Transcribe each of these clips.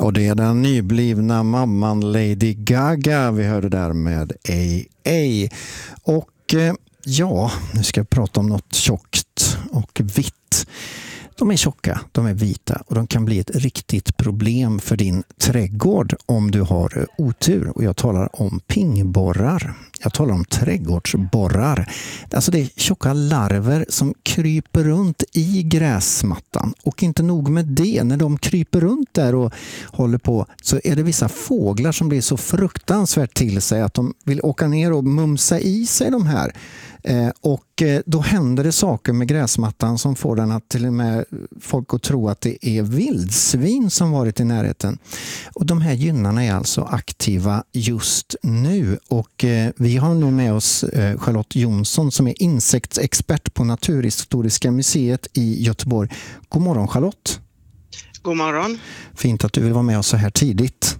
Och det är den nyblivna mamman Lady Gaga vi hörde där med AA. Och ja, nu ska jag prata om något tjockt och vitt. De är tjocka, de är vita och de kan bli ett riktigt problem för din trädgård om du har otur. Och jag talar om pingborrar. Jag talar om trädgårdsborrar. Alltså det är tjocka larver som kryper runt i gräsmattan. Och inte nog med det, när de kryper runt där och håller på så är det vissa fåglar som blir så fruktansvärt till sig att de vill åka ner och mumsa i sig de här. Och då händer det saker med gräsmattan som får den att till och med folk att tro att det är vildsvin som varit i närheten. Och de här gynnarna är alltså aktiva just nu. Och vi har nu med oss Charlotte Jonsson som är insektsexpert på Naturhistoriska museet i Göteborg. God morgon Charlotte. God morgon. Fint att du vill vara med oss så här tidigt.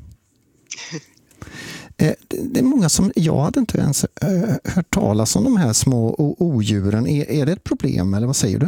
Det är många som, jag hade inte ens hört talas om de här små odjuren. Är det ett problem eller vad säger du?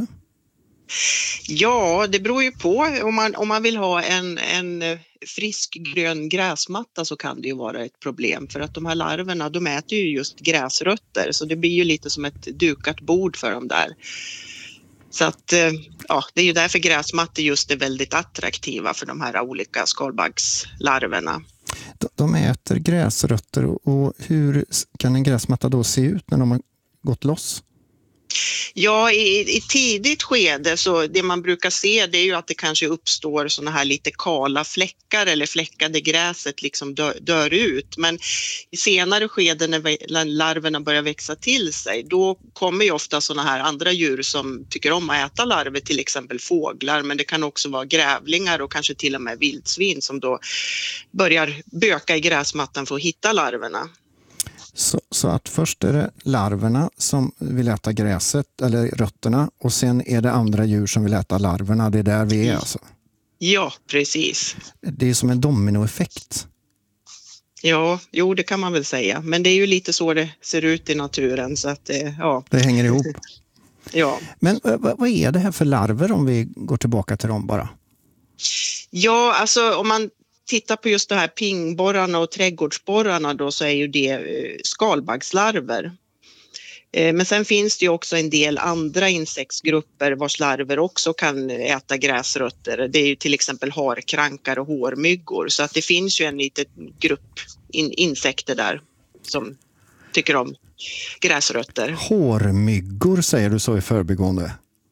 Ja, det beror ju på. Om man vill ha en frisk grön gräsmatta så kan det ju vara ett problem. För att de här larverna, de äter ju just gräsrötter. Så det blir ju lite som ett dukat bord för dem där. Så att ja, det är ju därför gräsmattor just är väldigt attraktiva för de här olika skalbaggslarverna. De äter gräsrötter och hur kan en gräsmatta då se ut när de har gått loss? Ja, i tidigt skede så det man brukar se det är ju att det kanske uppstår såna här lite kala fläckar eller fläckar där gräset liksom dör ut. Men i senare skeden när larverna börjar växa till sig då kommer ju ofta såna här andra djur som tycker om att äta larver, till exempel fåglar. Men det kan också vara grävlingar och kanske till och med vildsvin som då börjar böka i gräsmattan för att hitta larverna. Så att först är det larverna som vill äta gräset eller rötterna och sen är det andra djur som vill äta larverna. Det är där vi är alltså. Ja, precis. Det är som en dominoeffekt. Ja, jo det kan man väl säga. Men det är ju lite så det ser ut i naturen så att ja. Det hänger ihop. Ja. Men vad är det här för larver om vi går tillbaka till dem bara? Ja, alltså om man tittar på just det här pingborrarna och trädgårdsborrarna då så är ju det skalbaggslarver. Men sen finns det ju också en del andra insektsgrupper vars larver också kan äta gräsrötter. Det är ju till exempel harkrankar och hårmyggor. Så att det finns ju en liten grupp insekter där som tycker om gräsrötter. Hårmyggor säger du så i förbigående?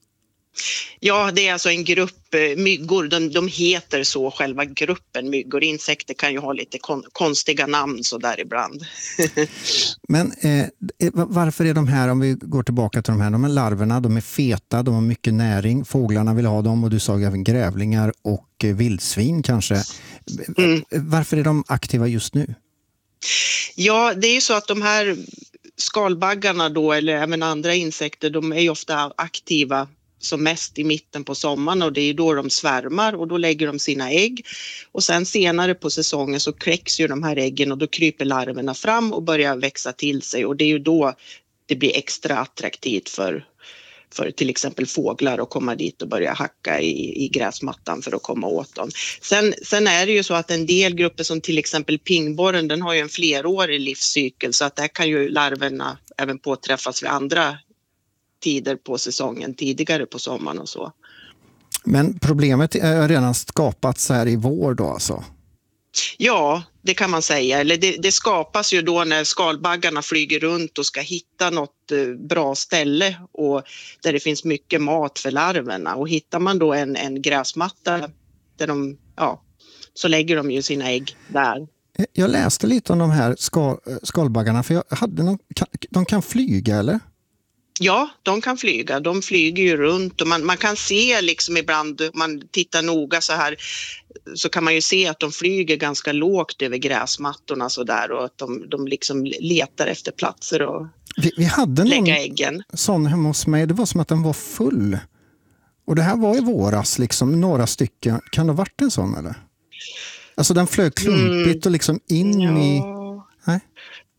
Ja, det är alltså en grupp myggor. De heter så, själva gruppen myggor. Insekter kan ju ha lite konstiga namn så där ibland. Men varför är de här, om vi går tillbaka till de här larverna, de är feta, de har mycket näring, fåglarna vill ha dem och du sa även grävlingar och vildsvin kanske. Varför är de aktiva just nu? Ja, det är ju så att de här skalbaggarna då, eller även andra insekter, de är ju ofta aktiva som mest i mitten på sommaren och det är då de svärmar och då lägger de sina ägg och sen senare på säsongen så kläcks ju de här äggen och då kryper larverna fram och börjar växa till sig och det är ju då det blir extra attraktivt för till exempel fåglar att komma dit och börja hacka i gräsmattan för att komma åt dem. Sen är det ju så att en del grupper som till exempel pingborren, den har ju en flerårig livscykel så att där kan ju larverna även påträffas vid andra tider på säsongen, tidigare på sommaren och så. Men problemet är redan skapat så här i vår då alltså? Ja, det kan man säga. Eller det skapas ju då när skalbaggarna flyger runt och ska hitta något bra ställe och där det finns mycket mat för larverna. Och hittar man då en gräsmatta där så lägger de ju sina ägg där. Jag läste lite om de här skalbaggarna för de kan flyga eller? Ja, de kan flyga. De flyger ju runt och man kan se liksom ibland, om man tittar noga så här, så kan man ju se att de flyger ganska lågt över gräsmattorna så där och att de liksom letar efter platser och vi hade lägga äggen. Sån hemma hos mig, det var som att den var full. Och det här var i våras liksom, några stycken. Kan det ha varit en sån eller? Alltså den flög klumpigt och liksom in i... Nej?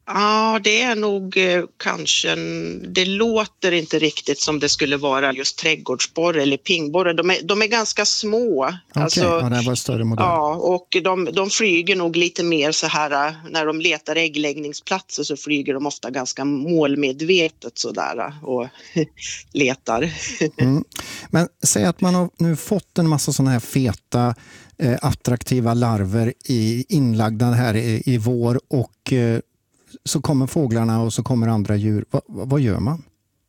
Ja, det är nog kanske, det låter inte riktigt som det skulle vara just trädgårdsborre eller pingborre. De är ganska små. Okej, Alltså, ja, det här var en större modell. ja, och de flyger nog lite mer så här, när de letar äggläggningsplatser så flyger de ofta ganska målmedvetet sådär och letar. Men säg att man har nu fått en massa sådana här feta attraktiva larver inlagda här i vår och så kommer fåglarna och så kommer andra djur. Vad gör man?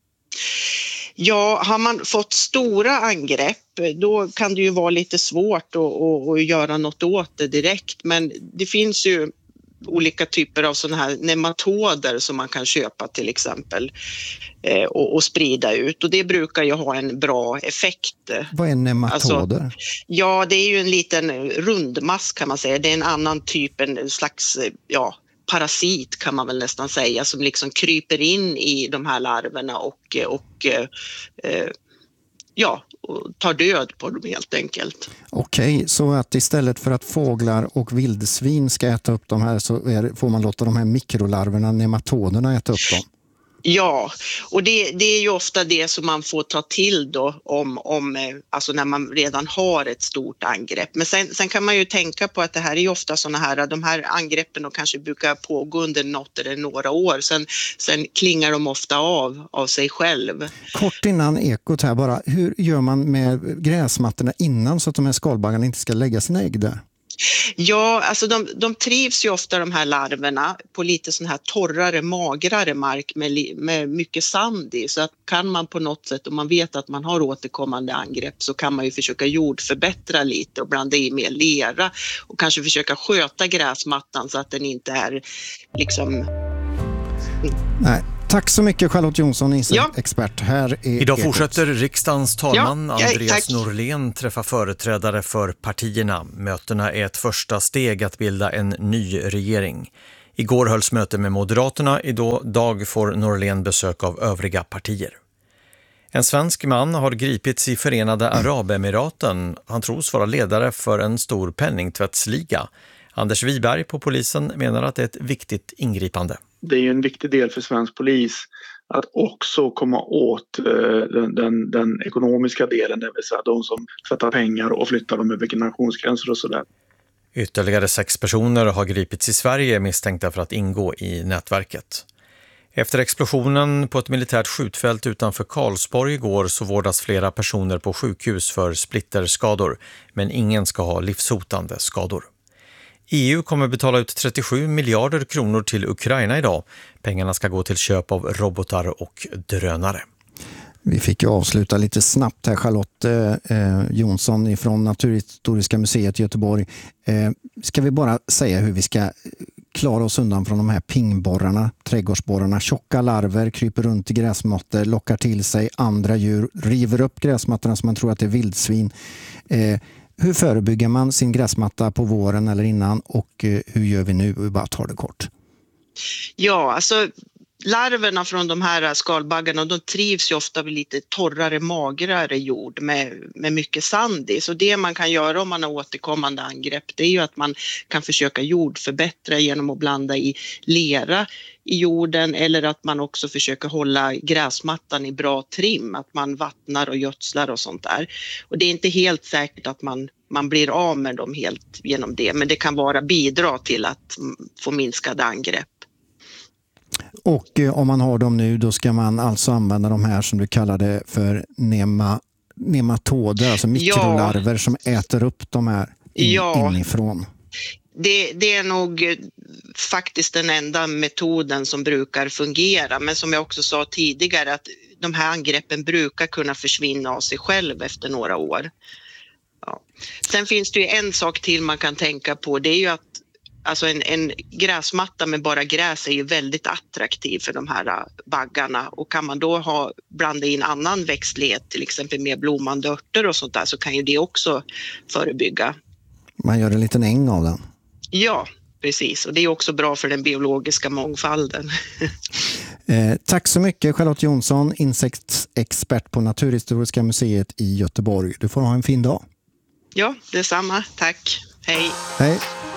Ja, har man fått stora angrepp då kan det ju vara lite svårt att göra något åt det direkt, men det finns ju olika typer av sådana här nematoder som man kan köpa till exempel och sprida ut, och det brukar ju ha en bra effekt. Vad är nematoder? Alltså, ja, det är ju en liten rundmask kan man säga. Det är en annan typ, en slags parasit kan man väl nästan säga, som liksom kryper in i de här larverna och tar död på dem helt enkelt. Okej, så att istället för att fåglar och vildsvin ska äta upp de här så får man låta de här mikrolarverna, nematoderna, äta upp dem? Ja, och det är ju ofta det som man får ta till då alltså när man redan har ett stort angrepp. Men sen kan man ju tänka på att det här är ju ofta såna här, de här angreppen och kanske brukar pågå under något eller några år. Sen klingar de ofta av sig själv. Kort innan ekot här bara, hur gör man med gräsmattorna innan så att de här skalbaggarna inte ska lägga sina ägg där? Ja, alltså de trivs ju ofta de här larverna på lite sån här torrare, magrare mark med mycket sand i. Så att kan man på något sätt, om man vet att man har återkommande angrepp, så kan man ju försöka jordförbättra lite och blanda i mer lera och kanske försöka sköta gräsmattan så att den inte är liksom... Nej. Tack så mycket Charlotte Jonsson, expert. Här är Idag fortsätter riksdagens talman Andreas tack. Norlén träffa företrädare för partierna. Mötena är ett första steg att bilda en ny regering. Igår hölls möte med Moderaterna, idag får Norlén besök av övriga partier. En svensk man har gripits i Förenade Arabemiraten. Han tros vara ledare för en stor penningtvättsliga. Anders Wiberg på polisen menar att det är ett viktigt ingripande. Det är ju en viktig del för svensk polis att också komma åt den ekonomiska delen, det vill säga de som tvättar pengar och flyttar dem över nationsgränser och sådär. Ytterligare 6 personer har gripits i Sverige misstänkta för att ingå i nätverket. Efter explosionen på ett militärt skjutfält utanför Karlsborg igår så vårdas flera personer på sjukhus för splitterskador, men ingen ska ha livshotande skador. EU kommer betala ut 37 miljarder kronor till Ukraina idag. Pengarna ska gå till köp av robotar och drönare. Vi fick ju avsluta lite snabbt här, Charlotte Jonsson från Naturhistoriska museet i Göteborg. Ska vi bara säga hur vi ska klara oss undan från de här pingborrarna, trädgårdsborrarna, tjocka larver, kryper runt i gräsmattor, lockar till sig andra djur, river upp gräsmattorna som man tror att det är vildsvin. Hur förebygger man sin gräsmatta på våren eller innan, och hur gör vi nu? Vi bara tar det kort. Ja, alltså larverna från de här skalbaggarna, de trivs ju ofta vid lite torrare, magrare jord med mycket sand i. Så det man kan göra om man har återkommande angrepp, det är ju att man kan försöka jordförbättra genom att blanda i lera i jorden, eller att man också försöker hålla gräsmattan i bra trim, att man vattnar och gödslar och sånt där. Och det är inte helt säkert att man blir av med dem helt genom det, men det kan bidra till att få minskade angrepp. Och om man har dem nu, då ska man alltså använda de här som du kallade för nematoder, alltså mikrolarver som äter upp de här inifrån. Det är nog faktiskt den enda metoden som brukar fungera, men som jag också sa tidigare, att de här angreppen brukar kunna försvinna av sig själv efter några år. Ja. Sen finns det ju en sak till man kan tänka på, det är ju att alltså en gräsmatta med bara gräs är ju väldigt attraktiv för de här baggarna, och kan man då blanda in annan växtlighet, till exempel med blommande örter och sånt där, så kan ju det också förebygga. Man gör en liten äng av den. Ja, precis. Och det är också bra för den biologiska mångfalden. Tack så mycket Charlotte Jonsson, insektsexpert på Naturhistoriska museet i Göteborg. Du får ha en fin dag. Ja, detsamma. Tack. Hej. Hej.